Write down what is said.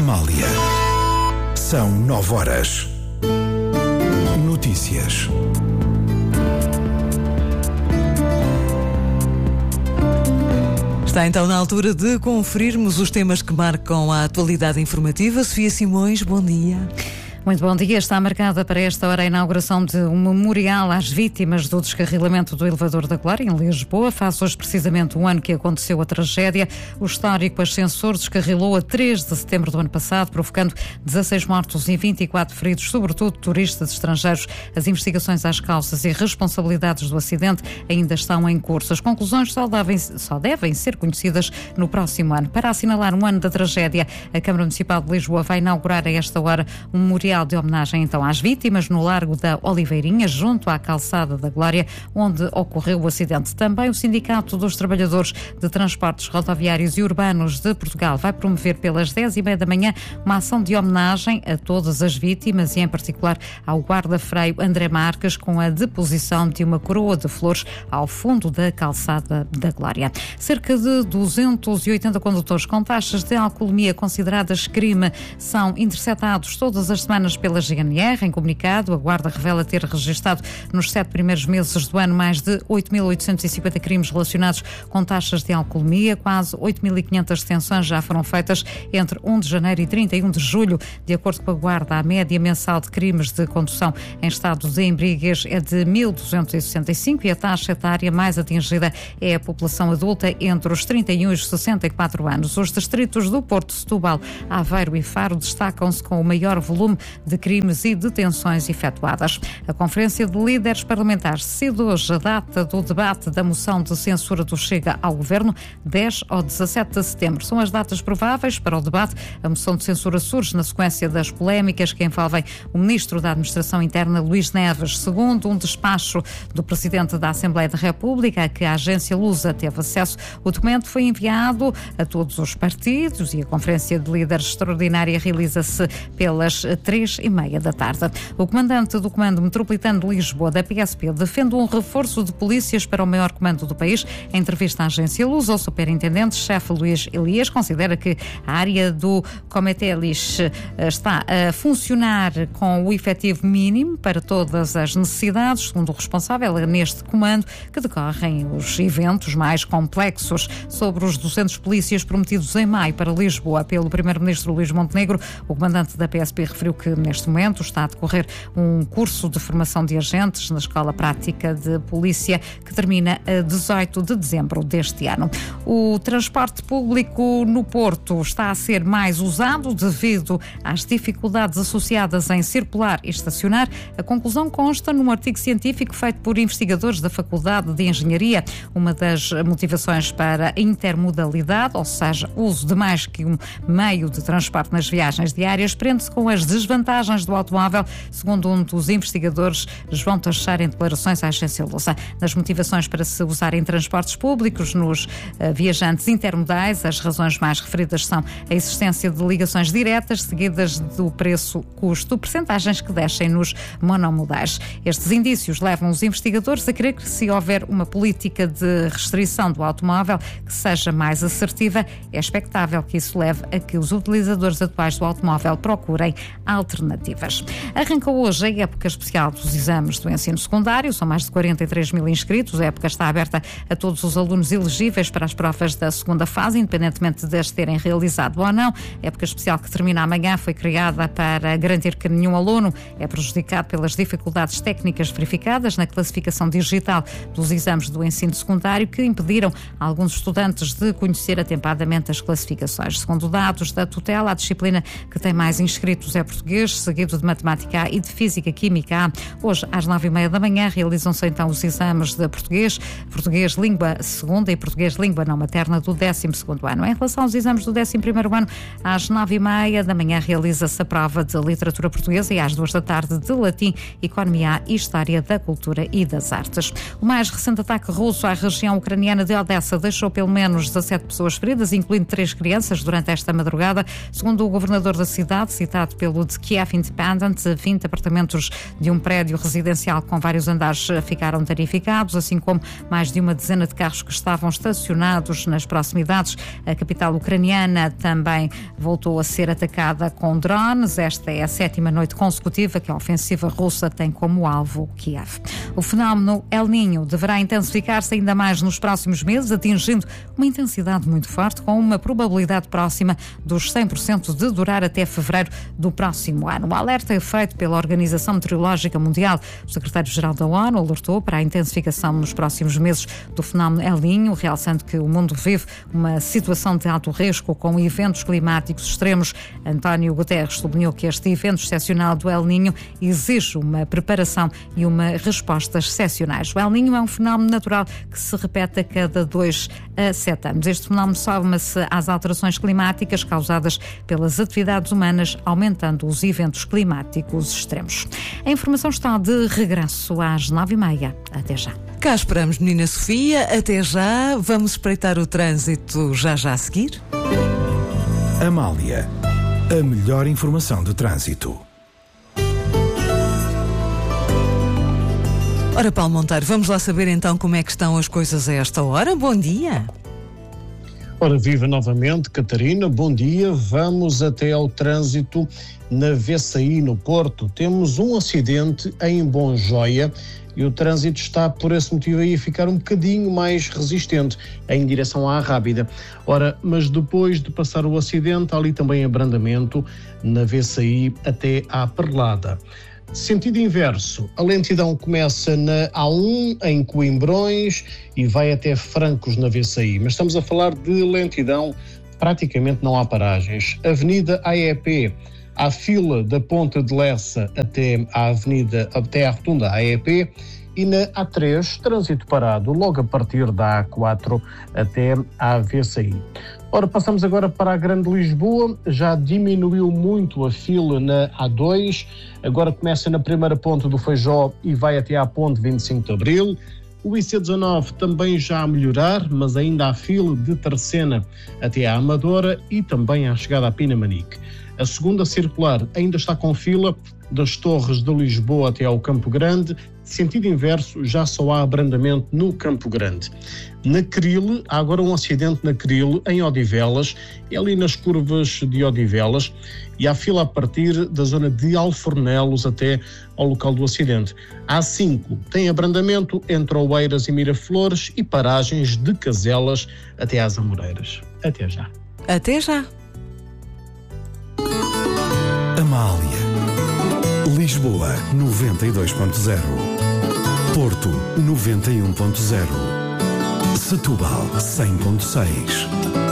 Amália. São 9h. Notícias. Está então na altura de conferirmos os temas que marcam a atualidade informativa. Sofia Simões, bom dia. Muito bom dia. Está marcada para esta hora a inauguração de um memorial às vítimas do descarrilamento do elevador da Glória, em Lisboa. Faz hoje precisamente um ano que aconteceu a tragédia. O histórico ascensor descarrilou a 3 de setembro do ano passado, provocando 16 mortos e 24 feridos, sobretudo turistas estrangeiros. As investigações às causas e responsabilidades do acidente ainda estão em curso. As conclusões só devem ser conhecidas no próximo ano. Para assinalar um ano da tragédia, a Câmara Municipal de Lisboa vai inaugurar a esta hora um memorial de homenagem então às vítimas no Largo da Oliveirinha, junto à Calçada da Glória, onde ocorreu o acidente. Também o Sindicato dos Trabalhadores de Transportes Rodoviários e Urbanos de Portugal vai promover pelas 10h30 da manhã uma ação de homenagem a todas as vítimas e em particular ao guarda-freio André Marques, com a deposição de uma coroa de flores ao fundo da Calçada da Glória. Cerca de 280 condutores com taxas de alcoolemia consideradas crime são interceptados todas as semanas pela GNR. Em comunicado, a Guarda revela ter registado nos 7 primeiros meses do ano mais de 8.850 crimes relacionados com taxas de alcoolemia. Quase 8.500 detenções já foram feitas entre 1 de janeiro e 31 de julho. De acordo com a Guarda, a média mensal de crimes de condução em estado de embriaguez é de 1.265 e a taxa etária mais atingida é a população adulta entre os 31 e os 64 anos. Os distritos do Porto, Setúbal, Aveiro e Faro destacam-se com o maior volume de crimes e detenções efetuadas. A Conferência de Líderes Parlamentares decide hoje a data do debate da moção de censura do Chega ao Governo, 10 ou 17 de setembro. São as datas prováveis para o debate. A moção de censura surge na sequência das polémicas que envolvem o Ministro da Administração Interna, Luís Neves. Segundo um despacho do Presidente da Assembleia da República, a que a agência Lusa teve acesso, o documento foi enviado a todos os partidos e a Conferência de Líderes Extraordinária realiza-se pelas 3h30 da tarde. O comandante do Comando Metropolitano de Lisboa, da PSP, defende um reforço de polícias para o maior comando do país. Em entrevista à agência Lusa, o superintendente-chefe Luís Elias considera que a área do Cometelis está a funcionar com o efetivo mínimo para todas as necessidades. Segundo o responsável, é neste comando que decorrem os eventos mais complexos. Sobre os 200 polícias prometidos em maio para Lisboa pelo primeiro-ministro Luís Montenegro, o comandante da PSP referiu que neste momento está a decorrer um curso de formação de agentes na Escola Prática de Polícia que termina a 18 de dezembro deste ano. O transporte público no Porto está a ser mais usado devido às dificuldades associadas em circular e estacionar. A conclusão consta num artigo científico feito por investigadores da Faculdade de Engenharia. Uma das motivações para a intermodalidade, ou seja, o uso de mais que um meio de transporte nas viagens diárias, prende-se com as desvantagens do automóvel, segundo um dos investigadores, João Teixeira, em declarações à agência Lusa. Nas motivações para se usarem transportes públicos nos viajantes intermodais, as razões mais referidas são a existência de ligações diretas, seguidas do preço-custo, percentagens que descem nos monomodais. Estes indícios levam os investigadores a crer que, se houver uma política de restrição do automóvel que seja mais assertiva, é expectável que isso leve a que os utilizadores atuais do automóvel procurem alternativas. Arranca hoje a época especial dos exames do ensino secundário. São mais de 43 mil inscritos. A época está aberta a todos os alunos elegíveis para as provas da segunda fase, independentemente de as terem realizado ou não. A época especial, que termina amanhã, foi criada para garantir que nenhum aluno é prejudicado pelas dificuldades técnicas verificadas na classificação digital dos exames do ensino secundário, que impediram alguns estudantes de conhecer atempadamente as classificações. Segundo dados da tutela, a disciplina que tem mais inscritos é português, seguido de matemática A e de física química A. Hoje, às 9h30 da manhã, realizam-se então os exames de português, português língua segunda e português língua não materna do 12º ano. Em relação aos exames do 11º ano, às 9h30 da manhã realiza-se a prova de literatura portuguesa e às 2 da tarde de latim, economia e história da cultura e das artes. O mais recente ataque russo à região ucraniana de Odessa deixou pelo menos 17 pessoas feridas, incluindo 3 crianças, durante esta madrugada. Segundo o governador da cidade, citado pelo The Kiev Independent. 20 apartamentos de um prédio residencial com vários andares ficaram danificados, assim como mais de uma dezena de carros que estavam estacionados nas proximidades. A capital ucraniana também voltou a ser atacada com drones. Esta é a 7ª noite consecutiva que a ofensiva russa tem como alvo Kiev. O fenómeno El Niño deverá intensificar-se ainda mais nos próximos meses, atingindo uma intensidade muito forte, com uma probabilidade próxima dos 100% de durar até fevereiro do próximo ano. O alerta é feito pela Organização Meteorológica Mundial. O secretário-geral da ONU alertou para a intensificação nos próximos meses do fenómeno El Niño, realçando que o mundo vive uma situação de alto risco com eventos climáticos extremos. António Guterres sublinhou que este evento excepcional do El Niño exige uma preparação e uma resposta excepcionais. O El Niño é um fenómeno natural que se repete a cada 2 a 7 anos. Este fenómeno soma-se às alterações climáticas causadas pelas atividades humanas, aumentando os eventos climáticos extremos. A informação está de regresso às 9h30. Até já. Cá esperamos, menina Sofia. Até já. Vamos espreitar o trânsito já a seguir. Amália, a melhor informação de trânsito. Ora, Paulo Monteiro, vamos lá saber então como é que estão as coisas a esta hora. Bom dia. Ora, viva novamente, Catarina, bom dia. Vamos até ao trânsito na VCI, no Porto. Temos um acidente em Bonjoia e o trânsito está, por esse motivo, aí a ficar um bocadinho mais resistente em direção à Rábida. Ora, mas depois de passar o acidente, há ali também abrandamento na VCI até à Perlada. Sentido inverso, a lentidão começa na A1 em Coimbrões e vai até Francos na VCI, mas estamos a falar de lentidão, praticamente não há paragens. Avenida AEP, há fila da Ponta de Lessa até à Rotunda AEP, e na A3, trânsito parado logo a partir da A4 até à VCI. Ora, passamos agora para a Grande Lisboa. Já diminuiu muito a fila na A2, agora começa na primeira ponte do Feijó e vai até à ponte 25 de Abril. O IC19 também já a melhorar, mas ainda há fila de Terceira até à Amadora e também à chegada à Pinamanique. A segunda circular ainda está com fila das Torres de Lisboa até ao Campo Grande. Sentido inverso, já só há abrandamento no Campo Grande. Na Cril, há agora um acidente na Cril, em Odivelas, ali nas curvas de Odivelas, e há fila a partir da zona de Alfornelos até ao local do acidente. A A5 tem abrandamento entre Oeiras e Miraflores e paragens de Caselas até às Amoreiras. Até já. Até já. Amália, Lisboa 92.0, Porto 91.0, Setúbal 100.6.